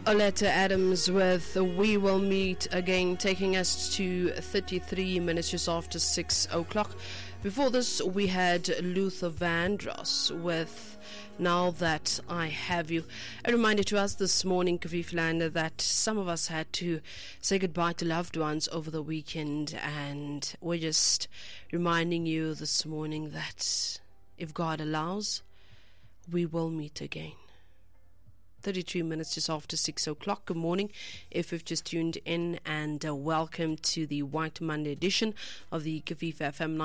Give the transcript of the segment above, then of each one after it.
Oleta Adams with We Will Meet Again, taking us to 33 minutes just after 6 o'clock. Before this, we had Luther Vandross with Now That I Have You. A reminder to us this morning, Kaviv that some of us had to say goodbye to loved ones over the weekend, and we're just reminding you this morning that if God allows, we will meet again. 33 minutes just after 6 o'clock. Good morning if you've just tuned in, and welcome to the White Monday edition of the Kaviv FM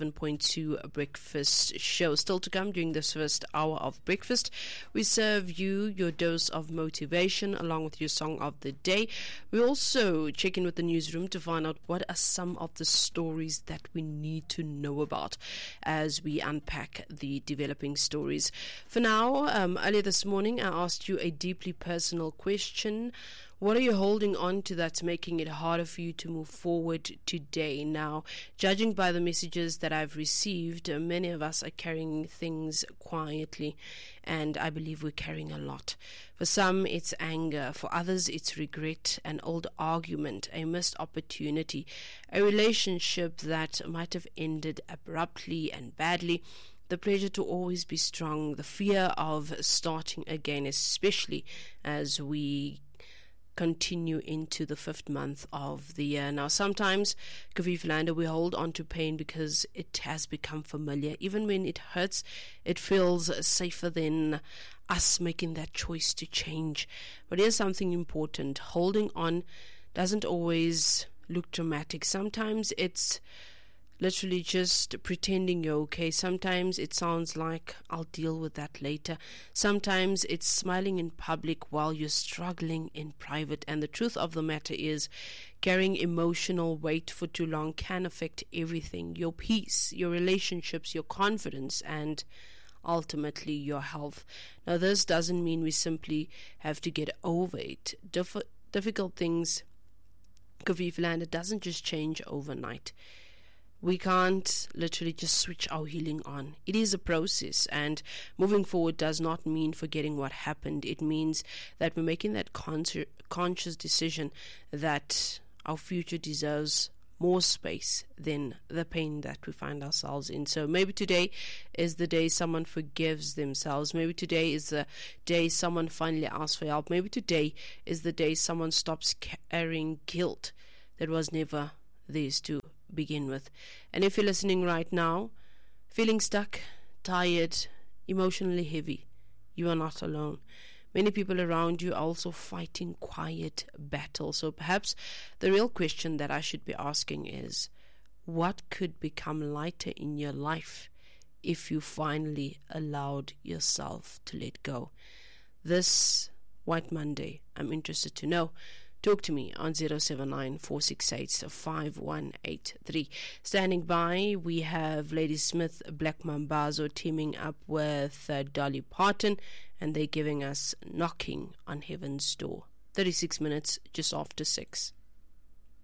97.2 Breakfast Show. Still to come during this first hour of breakfast, we serve you your dose of motivation along with your song of the day. We also check in with the newsroom to find out what are some of the stories that we need to know about as we unpack the developing stories. For now, earlier this morning I asked you a deeply personal question. What are you holding on to that's making it harder for you to move forward today? Now, judging by the messages that I've received, many of us are carrying things quietly, and I believe we're carrying a lot. For some, it's anger. For others, it's regret, an old argument, a missed opportunity, a relationship that might have ended abruptly and badly, the pressure to always be strong, the fear of starting again, especially as we continue into the 5th month of the year. Now, sometimes, Kaviv, we hold on to pain because it has become familiar. Even when it hurts, it feels safer than us making that choice to change. But here's something important. Holding on doesn't always look dramatic. Sometimes it's literally just pretending you're okay. Sometimes it sounds like I'll deal with that later. Sometimes it's smiling in public while you're struggling in private. And the truth of the matter is, carrying emotional weight for too long can affect everything: your peace, your relationships, your confidence, and ultimately your health. Now, this doesn't mean we simply have to get over it. Difficult things, Kaviv, it doesn't just change overnight. We can't literally just switch our healing on. It is a process, and moving forward does not mean forgetting what happened. It means that we're making that conscious decision that our future deserves more space than the pain that we find ourselves in. So maybe today is the day someone forgives themselves. Maybe today is the day someone finally asks for help. Maybe today is the day someone stops carrying guilt that was never theirs to begin with. And if you're listening right now, feeling stuck, tired, emotionally heavy, you are not alone. Many people around you are also fighting quiet battles. So perhaps the real question that I should be asking is, what could become lighter in your life if you finally allowed yourself to let go? This White Monday, I'm interested to know. Talk to me on 079-468-5183. Standing by, we have Ladysmith Black Mambazo teaming up with Dolly Parton, and they're giving us Knocking on Heaven's Door. 36 minutes just after 6.